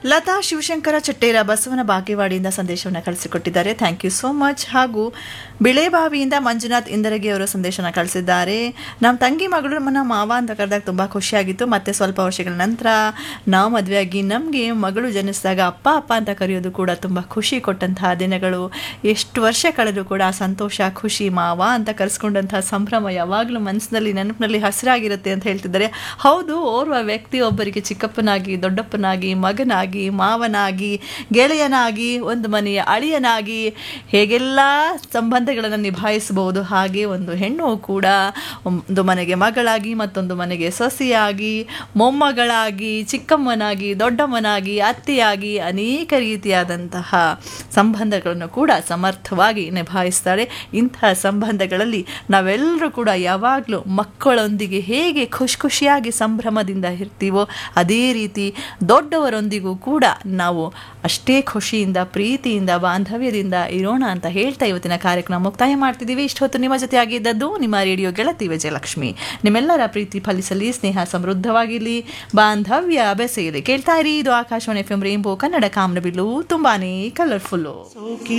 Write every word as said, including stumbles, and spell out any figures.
ಲತಾ ಶಿವಶಂಕರ ಚಟ್ಟೇರ ಬಸವನ ಬಾಗೇವಾಡಿಯಿಂದ ಸಂದೇಶವನ್ನು ಕಳಿಸಿಕೊಟ್ಟಿದ್ದಾರೆ. Thank you so much. ಹಾಗೂ ಬಿಳೆಬಾವಿಯಿಂದ ಮಂಜುನಾಥ್ ಇಂದರಗಿ ಅವರು ಸಂದೇಶನ ಕಳಿಸಿದ್ದಾರೆ. ನಮ್ಮ ತಂಗಿ ಮಗಳು ನಮ್ಮ ಮಾವ ಅಂತ ಕರೆದಾಗ ತುಂಬ ಖುಷಿಯಾಗಿತ್ತು. ಮತ್ತೆ ಸ್ವಲ್ಪ ವರ್ಷಗಳ ನಂತರ ನಾವು ಮದುವೆಯಾಗಿ ನಮಗೆ ಮಗಳು ಜನಿಸಿದಾಗ ಅಪ್ಪ ಅಪ್ಪ ಅಂತ ಕರೆಯೋದು ಕೂಡ ತುಂಬ ಖುಷಿ ಕೊಟ್ಟಂತಹ ದಿನಗಳು. ಎಷ್ಟು ವರ್ಷ ಕಳೆದರೂ ಕೂಡ ಆ ಸಂತೋಷ, ಖುಷಿ, ಮಾವ ಅಂತ ಕರೆಸ್ಕೊಂಡಂತಹ ಸಂಭ್ರಮ ಯಾವಾಗಲೂ ಮನಸ್ಸಿನಲ್ಲಿ ನೆನಪಿನಲ್ಲಿ ಹಸಿರಾಗಿರುತ್ತೆ ಅಂತ ಹೇಳ್ತಿದ್ದಾರೆ. ಹೌದು, ಓರ್ವ ವ್ಯಕ್ತಿ ಒಬ್ಬರಿಗೆ ಚಿಕ್ಕಪ್ಪನಾಗಿ, ದೊಡ್ಡಪ್ಪನಾಗಿ, ಮಗನಾಗಿ, ಮಾವನಾಗಿ, ಗೆಳೆಯನಾಗಿ, ಒಂದು ಮನೆಯ ಅಳಿಯನಾಗಿ ಹೇಗೆಲ್ಲ ಸಂಬಂಧಗಳನ್ನು ನಿಭಾಯಿಸಬಹುದು, ಹಾಗೆ ಒಂದು ಹೆಣ್ಣು ಕೂಡ ಒಂದು ಮನೆಗೆ ಮಗಳಾಗಿ, ಮತ್ತೊಂದು ಮನೆಗೆ ಸೊಸೆಯಾಗಿ, ಮೊಮ್ಮಗಳಾಗಿ, ಚಿಕ್ಕಮ್ಮನಾಗಿ, ದೊಡ್ಡಮ್ಮನಾಗಿ, ಅತ್ತೆಯಾಗಿ ಅನೇಕ ರೀತಿಯಾದಂತಹ ಸಂಬಂಧಗಳನ್ನು ಕೂಡ ಸಮರ್ಥವಾಗಿ ನಿಭಾಯಿಸ್ತಾಳೆ. ಇಂತಹ ಸಂಬಂಧಗಳಲ್ಲಿ ನಾವೆಲ್ಲರೂ ಕೂಡ ಯಾವಾಗಲೂ ಮಕ್ಕಳೊಂದಿಗೆ ಹೇಗೆ ಖುಷಿ ಖುಷಿಯಾಗಿ ಸಂಭ್ರಮದಿಂದ ಇರ್ತೀವೋ ಅದೇ ರೀತಿ ದೊಡ್ಡವರೊಂದಿಗೂ ಕೂಡ ನಾವು ಅಷ್ಟೇ ಖುಷಿಯಿಂದ, ಪ್ರೀತಿಯಿಂದ, ಬಾಂಧವ್ಯದಿಂದ ಇರೋಣ ಅಂತ ಹೇಳ್ತಾ ಇವತ್ತಿನ ಕಾರ್ಯಕ್ರಮ ಮುಕ್ತಾಯ ಮಾಡ್ತಿದ್ದೀವಿ. ಇಷ್ಟೊತ್ತು ನಿಮ್ಮ ಜೊತೆ ಆಗಿದ್ದದ್ದು ನಿಮ್ಮ ರೇಡಿಯೋ ಗೆಳತಿ ವಿಜಯಲಕ್ಷ್ಮಿ. ನಿಮ್ಮೆಲ್ಲರ ಪ್ರೀತಿ ಫಲಿಸಲಿ, ಸ್ನೇಹ ಸಮೃದ್ಧವಾಗಿರಲಿ, ಬಾಂಧವ್ಯ ಬೆಸೆಯಲಿ. ಕೇಳ್ತಾ ಇರಿ, ಇದು Akashvani F M rainbow Kannada ಕಾಮನಬಿಲ್ಲು, ತುಂಬಾನೇ ಕಲರ್ಫುಲ್ಲು.